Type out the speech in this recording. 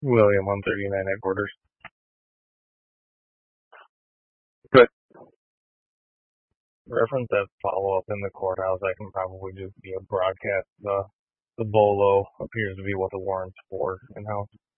William 139 headquarters. But reference that follow up in the courthouse, I can probably just be a broadcast. The bolo appears to be what the warrant's for in house.